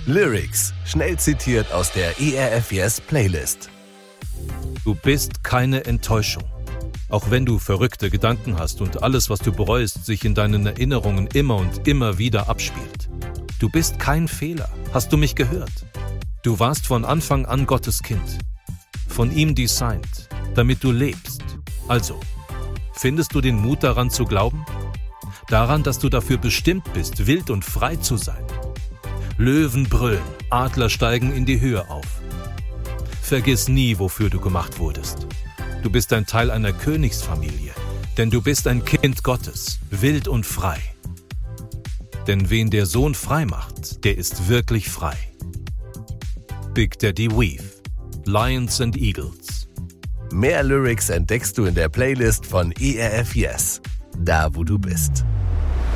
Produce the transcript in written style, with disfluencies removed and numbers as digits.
Lyrics, schnell zitiert aus der ERF Yes Playlist. Du bist keine Enttäuschung. Auch wenn du verrückte Gedanken hast und alles, was du bereust, sich in deinen Erinnerungen immer und immer wieder abspielt. Du bist kein Fehler. Hast du mich gehört? Du warst von Anfang an Gottes Kind. Von ihm designt, damit du lebst. Also, findest du den Mut daran zu glauben? Daran, dass du dafür bestimmt bist, wild und frei zu sein. Löwen brüllen, Adler steigen in die Höhe auf. Vergiss nie, wofür du gemacht wurdest. Du bist ein Teil einer Königsfamilie, denn du bist ein Kind Gottes, wild und frei. Denn wen der Sohn frei macht, der ist wirklich frei. Big Daddy Weave, Lions and Eagles. Mehr Lyrics entdeckst du in der Playlist von ERF Yes, da wo du bist.